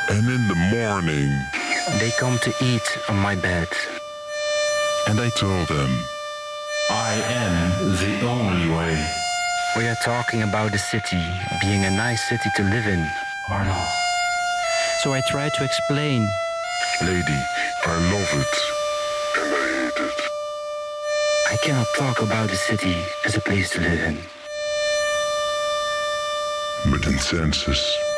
And in the morning, they come to eat on my bed. And I told them, I am the only way. We are talking about the city being a nice city to live in, or not. So I tried to explain. lady, I love it. And I hate it. I cannot talk about the city as a place to live in. Met een census.